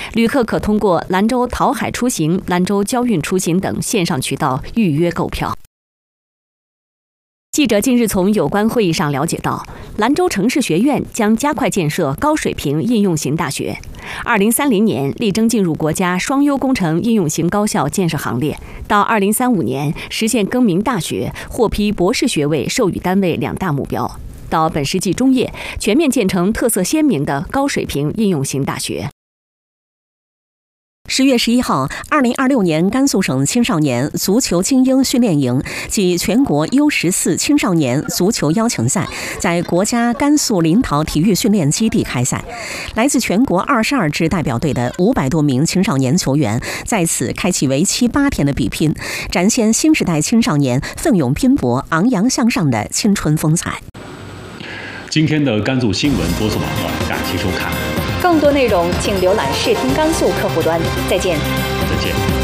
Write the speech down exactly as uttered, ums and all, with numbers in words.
旅客可通过兰州淘海出行、兰州交运出行等线上渠道预约购票。记者近日从有关会议上了解到，兰州城市学院将加快建设高水平应用型大学，二零三零年力争进入国家双优工程应用型高校建设行列，到二零三五年实现更名大学、获批博士学位授予单位两大目标，到本世纪中叶全面建成特色鲜明的高水平应用型大学。 十月十一号，二零二六年甘肃省青少年足球精英训练营暨全国 U 十四青少年足球邀请赛在国家甘肃临洮体育训练基地开赛。来自全国二十二支代表队的五百多名青少年球员在此开启为期八天的比拼，展现新时代青少年奋勇拼搏、昂扬向上的青春风采。 今天的甘肃新闻播送完了，感谢收看。 更多内容请浏览视听甘肃客户端。再见。 再见。